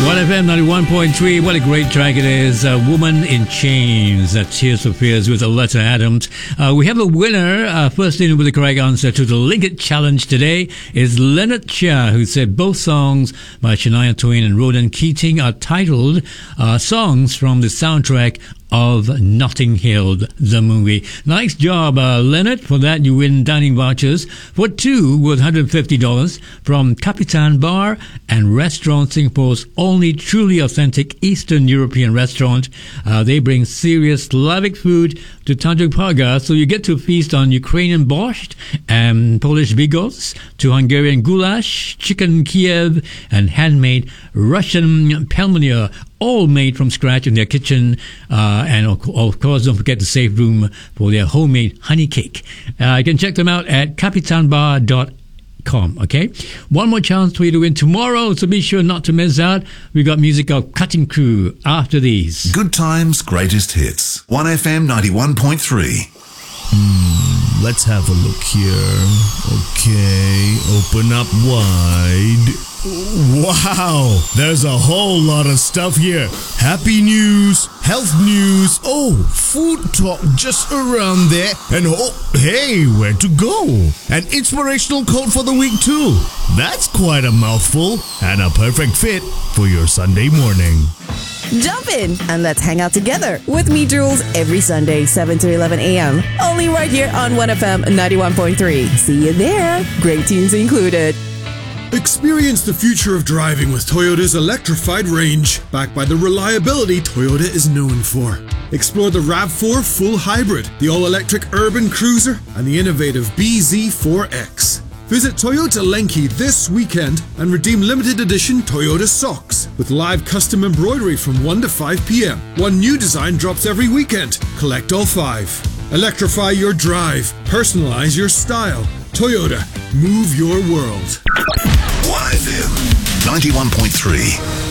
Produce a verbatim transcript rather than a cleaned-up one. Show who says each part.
Speaker 1: one F M ninety-one point three. What a great track it is. Uh, Woman in Chains. Uh, Tears for Fears with Aletta Adams. Uh, we have a winner. Uh, first in with the correct answer to the Linkit Challenge today is Leonard Chia, who said both songs by Shania Twain and Ronan Keating are titled uh, songs from the soundtrack of Notting Hill, the movie. Nice job, uh, Leonard. For that, you win dining vouchers for two worth one hundred fifty dollars from Capitan Bar and Restaurant, Singapore's only truly authentic Eastern European restaurant. Uh, they bring serious Slavic food to Tanjung Pagar, so you get to feast on Ukrainian borscht and Polish bigos, to Hungarian goulash, chicken Kiev, and handmade Russian pelmeni, all made from scratch in their kitchen. Uh, and of, of course, don't forget the safe room for their homemade honey cake. Uh, you can check them out at capitan bar dot com. Okay, one more chance for you to win tomorrow, so be sure not to miss out. We got music of Cutting Crew after these.
Speaker 2: Good times, greatest hits. one F M ninety-one point three.
Speaker 3: Hmm, let's have a look here. Okay, open up wide. Wow, there's a whole lot of stuff here. Happy news, health news, oh, food talk just around there, and oh, hey, where to go? An inspirational quote for the week too. That's quite a mouthful, and a perfect fit for your Sunday morning.
Speaker 4: Jump in and let's hang out together with me, Jules, every Sunday, seven to eleven a.m. Only right here on one F M ninety-one point three. See you there. Great tunes included.
Speaker 5: Experience the future of driving with Toyota's electrified range, backed by the reliability Toyota is known for. Explore the RAV four Full Hybrid, the all-electric Urban Cruiser, and the innovative B Z four X. Visit Toyota Lenki this weekend and redeem limited edition Toyota socks with live custom embroidery from one to five p.m. One new design drops every weekend. Collect all five. Electrify your drive. Personalize your style. Toyota, move your world.
Speaker 2: one F M ninety-one point three.